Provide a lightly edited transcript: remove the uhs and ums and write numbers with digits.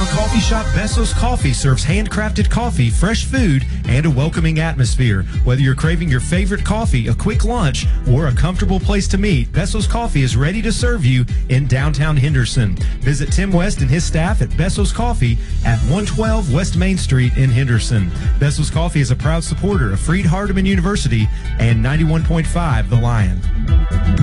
coffee shop, Besso's Coffee serves handcrafted coffee, fresh food, and a welcoming atmosphere. Whether you're craving your favorite coffee, a quick lunch, or a comfortable place to meet, Besso's Coffee is ready to serve you in downtown Henderson. Visit Tim West and his staff at Besso's Coffee at 112 West Main Street in Henderson. Besso's Coffee is a proud supporter of Freed Hardeman University and 91.5 The Lion.